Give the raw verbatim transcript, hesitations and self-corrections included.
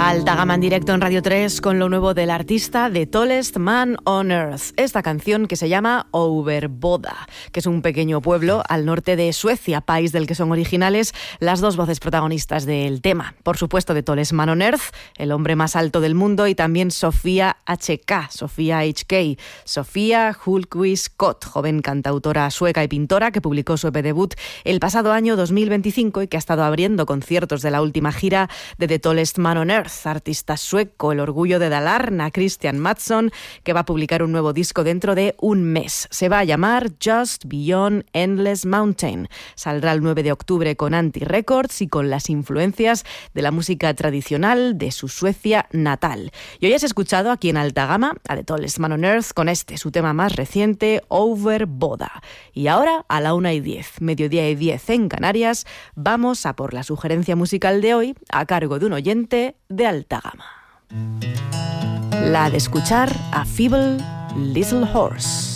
Alta gama en directo en Radio tres con lo nuevo del artista The Tallest Man on Earth. Esta canción que se llama Overboda, que es un pequeño pueblo al norte de Suecia, país del que son originales las dos voces protagonistas del tema. Por supuesto, The Tallest Man on Earth, el hombre más alto del mundo, y también Sofía H K, Sofía H K, Sofía Hultquist Scott, joven cantautora sueca y pintora que publicó su E P debut el pasado año dos mil veinticinco y que ha estado abriendo conciertos de la última gira de The Tallest Man on Earth. Artista sueco, el orgullo de Dalarna, Christian Mattsson, que va a publicar un nuevo disco dentro de un mes. Se va a llamar Just Beyond Endless Mountain. Saldrá el nueve de octubre con Anti Records y con las influencias de la música tradicional de su Suecia natal. Y hoy has escuchado aquí en Alta Gama a The Tallest Man on Earth con este, su tema más reciente, Overboda. Y ahora, a la una y diez, mediodía y diez en Canarias, vamos a por la sugerencia musical de hoy a cargo de un oyente de Alta Gama. La de escuchar a Feeble Little Horse.